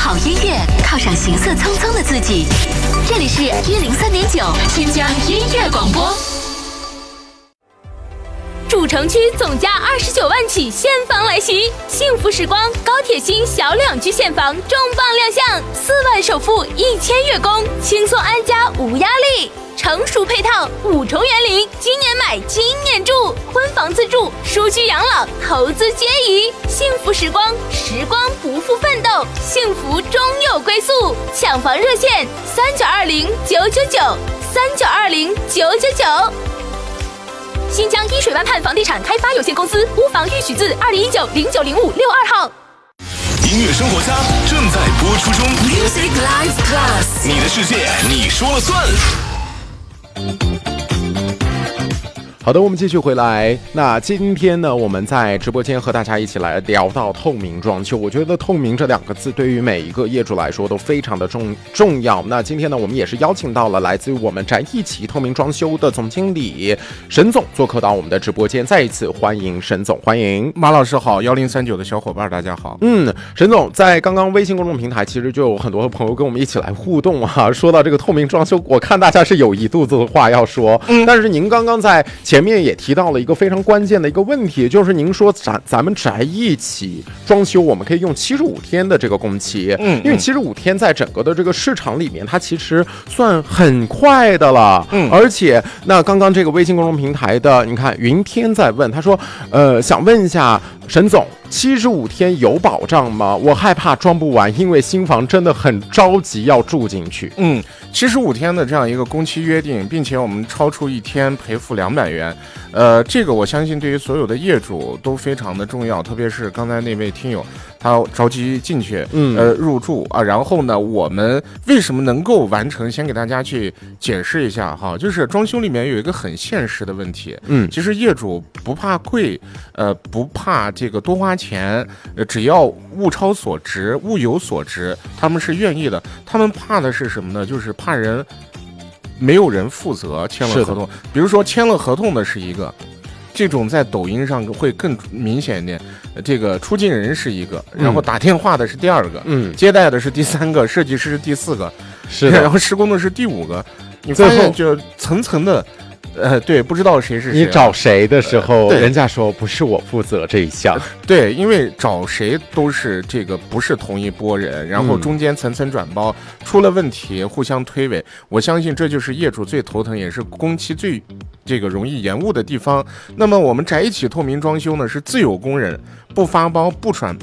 好音乐，犒赏行色匆匆的自己。这里是103.9新疆音乐广播。 主城区总价29万起现房来袭，幸福时光高铁新小两居现房重磅亮相，4万首付1000月供，轻松安家无压力。成熟配套5重园林，今年买今年住，婚房自住，舒居养老，投资皆宜。幸福时光，时光不负奋斗，幸福终有归宿。抢房热线3920-999，3920-999。新疆依水湾畔房地产开发有限公司屋房预许字2019090562号。 音乐生活家正在播出中 Music Life Plus， 你的世界你说了算。 好的，我们继续回来。那今天呢，我们在直播间和大家一起来聊到透明装修。我觉得透明这2个字对于每一个业主来说都非常的重要。那今天呢，我们也是邀请到了来自于我们宅一起透明装修的总经理沈总做客到我们的直播间，再一次欢迎沈总，欢迎马老师好，1039的小伙伴大家好。 沈总在刚刚微信公众平台其实就有很多朋友跟我们一起来互动啊，说到这个透明装修，我看大家是有一肚子的话要说，但是您刚刚在前面也提到了一个非常关键的一个问题，就是您说咱们宅一起装修，我们可以用75天的这个工期，因为75天在整个的这个市场里面，它其实算很快的了，而且那刚刚这个微信公众平台的，你看云天在问，他说，想问一下沈总，75天有保障吗？我害怕装不完，因为新房真的很着急要住进去。 75天的这样一个工期约定，并且我们超出1天赔付200元。这个我相信对于所有的业主都非常的重要，特别是刚才那位听友，他着急进去，入住啊。然后呢，我们为什么能够完成？先给大家去解释一下哈，就是装修里面有一个很现实的问题，其实业主不怕贵，不怕这个多花钱，只要物超所值，物有所值，他们是愿意的。他们怕的是什么呢？就是怕人没有人负责签了合同，比如说签了合同的是一个，这种在抖音上会更明显一点，这个出境人是一个，然后打电话的是第2个，接待的是第3个，设计师是第4个，是的，然后施工的是第5个，你发现就层层的。对，不知道谁是谁。 你找谁的时候，人家说不是我负责这一项。 对，因为找谁都是这个不是同一拨人，然后中间层层转包，出了问题互相推诿。我相信这就是业主最头疼，也是工期最这个容易延误的地方。那么我们宅一起透明装修呢，是自有工人，不发包不转